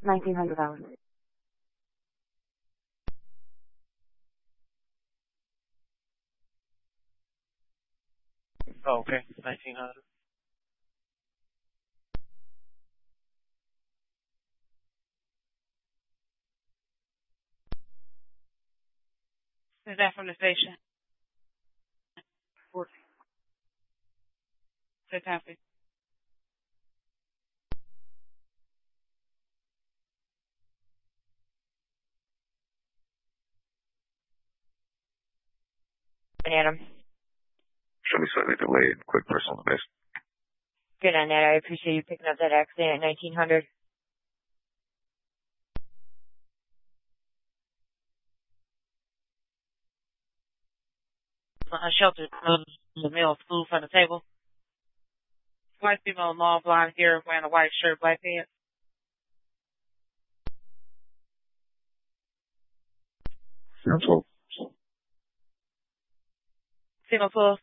$1,900. Oh, okay. 1,900. Is that from the station? 14. Good copy. Adam. Should be slightly delayed. Quick personal best. Good on that. I appreciate you picking up that accident at 1900. Shelter, the meal, food from the table. White female, long blonde hair, wearing a white shirt, black pants. Simple. Signal 12.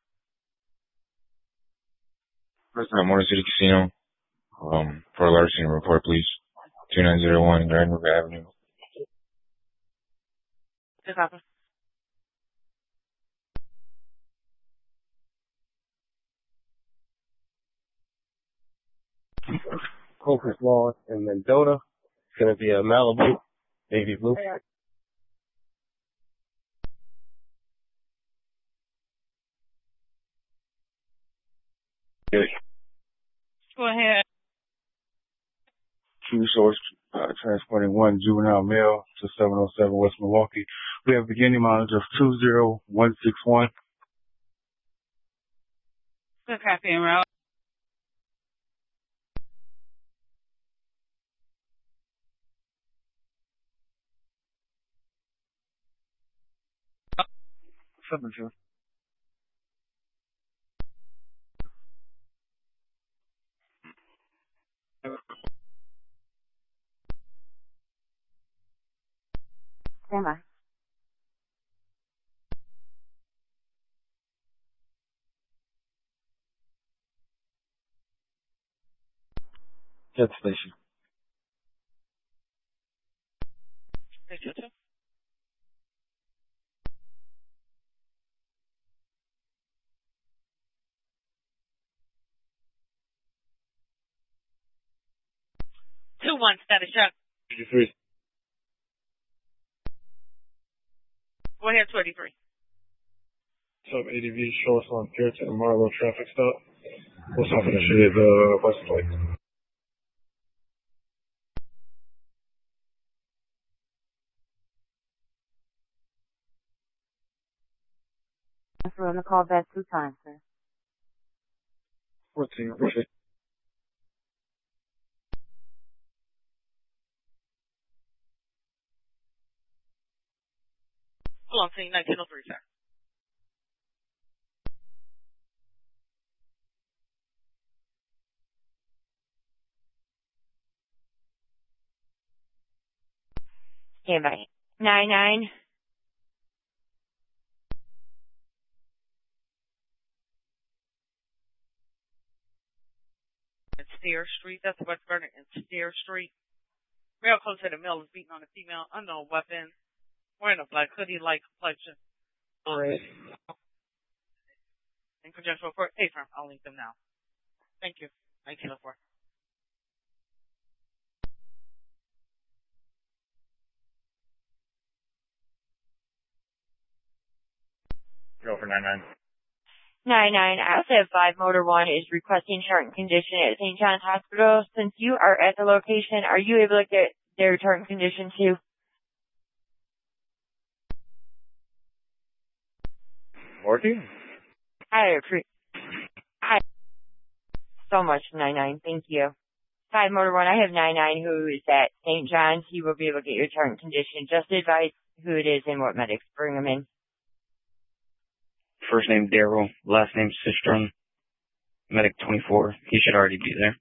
President Motor City Casino. For a larceny report, please. 2901 Grand River Avenue. Good copy. Crocus Lawn in Mendota. It's going to be a Malibu, navy blue. Go ahead. True Source transporting one juvenile male to 707 West Milwaukee. We have beginning mileage of 20161. Good copy, en route. Submission. Stand by. Jet station. Picture 2. Two one status check. 83. Go ahead, 23. Sub ADV, show us on Puritan and Marlow traffic stop. What's happening? She is West Plate. We're on the call back 2 times, sir. 14, appreciate. Hold on, team 1903, sir. Stand by. 99. And Steer Street, that's West Vernon and Steer Street. Real close to the male is beating on a female, unknown weapon, wearing a black hoodie, light complexion. Alright. In conjunction with A-firm, I'll link them now. Thank you. 1904. Go for 99. 99. I also have 5 Motor 1 is requesting current condition at St. John's Hospital. Since you are at the location, are you able to get their current condition too? 40? I so much, 99. Thank you. 5 Motor 1, I have 99 who is at St. John's. He will be able to get your current condition. Just advise who it is and what medics. Bring them in. First name Daryl, last name Sistrom, medic 24. He should already be there.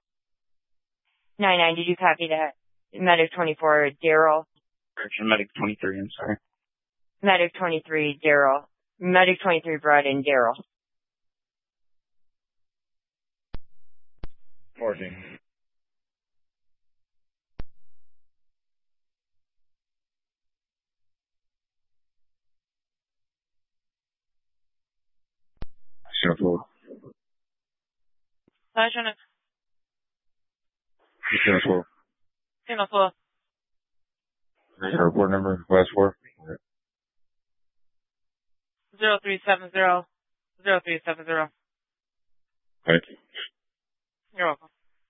99, did you copy that? Medic 24, Daryl. Correction, medic 23, I'm sorry. Medic 23, Daryl. Medic 23 brought in Daryl. 14. class unit? 10-4. 10-4. Here's your report number, last 4. 0370. 0370. Thank you. You're welcome.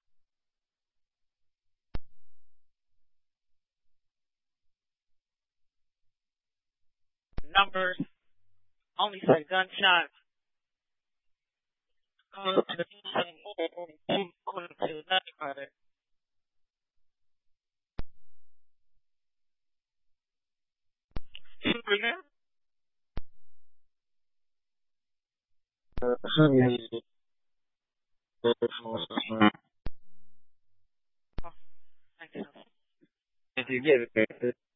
Numbers only say gunshots. According to nothing further. Thank you. If you get it.